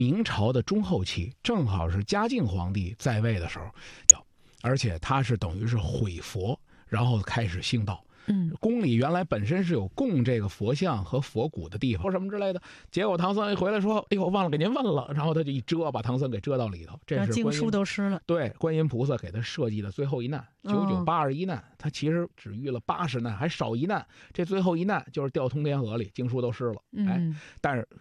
明朝的中后期，正好是嘉靖皇帝在位的时候，而且他是等于是毁佛，然后开始兴道。宫里原来本身是有供这个佛像和佛骨的地方或什么之类的，结果唐僧一回来说：“哎呦，忘了给您问了。”然后他就一遮，把唐僧给遮到里头。这是经书都湿了。 对，观音菩萨给他设计的最后一难，99821难，他其实只遇了80难，还少一难。这最后一难就是掉通天河里，经书都湿了。但是